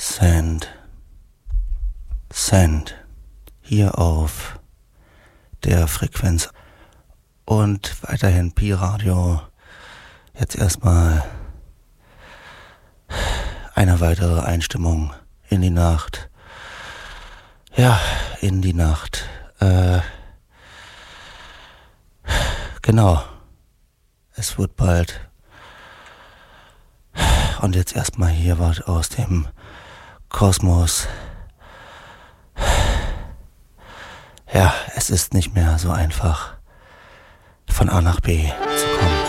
Send hier auf der Frequenz und weiterhin Pi-Radio. Jetzt erstmal eine weitere Einstimmung in die Nacht. Ja, in die Nacht. Genau. Es wird bald. Und jetzt erstmal hier was aus dem Kosmos. Ja, es ist nicht mehr so einfach, von A nach B zu kommen.